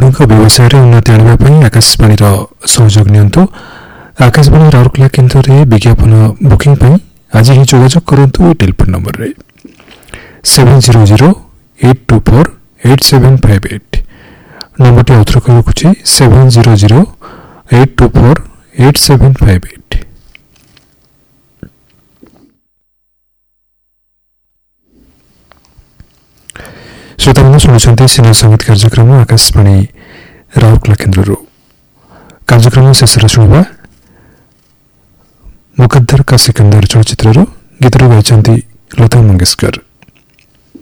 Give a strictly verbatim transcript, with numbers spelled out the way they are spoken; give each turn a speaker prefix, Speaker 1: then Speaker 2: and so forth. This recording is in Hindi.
Speaker 1: आपणको व्यवसाय उन्नति आने आकाशवाणी सहयोग नियंतु। आकाशवाणी राउरकेला केन्द्र में विज्ञापन बुकिंग आज ही जोगाजोग करूँ टेलीफोन नंबर रे seven zero zero eight to four eight seven five eight number T आउथर कर रखुची seven zero zero eight to four eight seven five eight. श्रोता मन शुणुंट सिने संगीत कार्यक्रम आकाशवाणी राउरकेला केन्द्र कार्यक्रम शेष शुणा मुकद्दर का सिकंदर चलचित्र गीत गाई लता मंगेशकर।